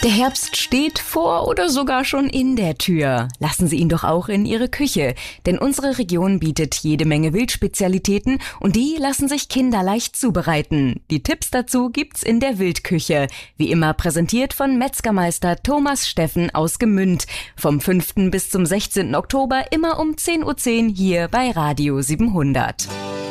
Der Herbst steht vor oder sogar schon in der Tür. Lassen Sie ihn doch auch in Ihre Küche, denn unsere Region bietet jede Menge Wildspezialitäten und die lassen sich kinderleicht zubereiten. Die Tipps dazu gibt's in der Wildküche, wie immer präsentiert von Metzgermeister Thomas Steffen aus Gemünd. Vom 5. bis zum 16. Oktober immer um 10:10 Uhr hier bei Radio 700.